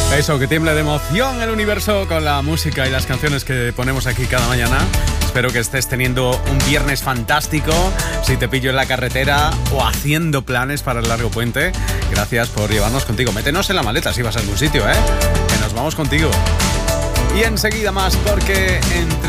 Eso, que tiemble de emoción el universo con la música y las canciones que ponemos aquí cada mañana. Espero que estés teniendo un viernes fantástico. Si te pillo en la carretera o haciendo planes para el largo puente, gracias por llevarnos contigo. Métenos en la maleta si vas a algún sitio, que nos vamos contigo. Y enseguida más, porque entre